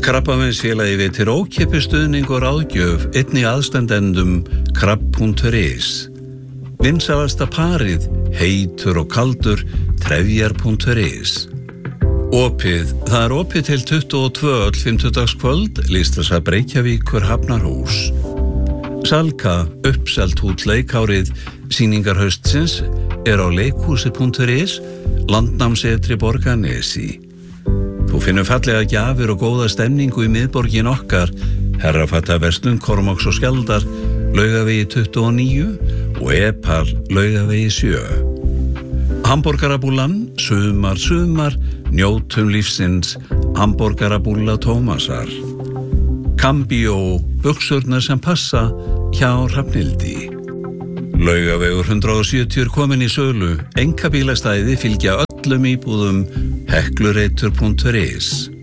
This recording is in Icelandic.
Krabbameinsfélagið veitir ókeypis stuðning og ráðgjöf einnig aðstandendum krabb.is. Vinsælasta parið, heitur og kaldur, trefjar.is. Opið, það er opið til 22 öll 50-dagskvöld, Listasafn Reykjavíkur Hafnarhús. Salka, uppselt út leikárið, sýningar haustsins er á leikhúsi.is, landnámsetri Borgarnesi. Þú finnur fallega gjafir og góða stemningu í miðborgin okkar, Herrafattaverslun, Kormáks og Skjaldar, Laugavegi 29 og Epal, Laugavegi 7. Hamborgarabúllan, sumar, njótum lífsins, Hamborgarabúlla Tómasar. Cambio, buxurnar sem passa, hjá Hrafnhildi. Laugavegur 170 komin í sölu, einkabílastæði fylgja öllum íbúðum, heklureitur.is.